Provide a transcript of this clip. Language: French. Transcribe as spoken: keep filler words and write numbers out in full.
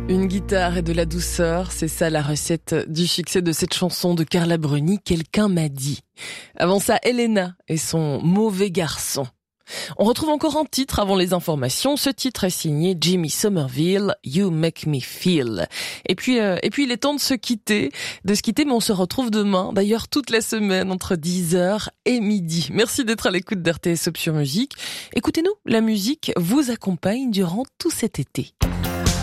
Une guitare et de la douceur, c'est ça la recette du succès de cette chanson de Carla Bruni, Quelqu'un m'a dit. Avant ça, Elena et son Mauvais garçon. On retrouve encore un titre avant les informations. Ce titre est signé Jimmy Somerville, You Make Me Feel. Et puis, euh, et puis il est temps de se quitter, de se quitter, mais on se retrouve demain, d'ailleurs toute la semaine, entre dix heures et midi. Merci d'être à l'écoute d'R T S Option Musique. Écoutez-nous, la musique vous accompagne durant tout cet été.